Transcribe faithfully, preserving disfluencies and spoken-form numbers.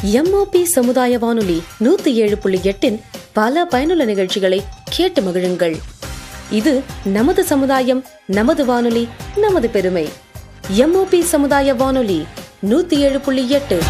MOP சமுதாய வானொலி நூத்தி ஏழு புள்ளி எட்டின் பல பயனுள்ள நிகழ்ச்சிகளை கேட்டு மகிழுங்கள். இது நமது சமுதாயம், நமது வானொலி, நமது பெருமை. எம்ஓபி சமுதாய வானொலி நூத்தி ஏழு புள்ளி எட்டு.